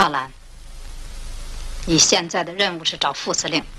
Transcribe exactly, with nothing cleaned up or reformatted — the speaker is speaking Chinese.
阿兰，你现在的任务是找副司令，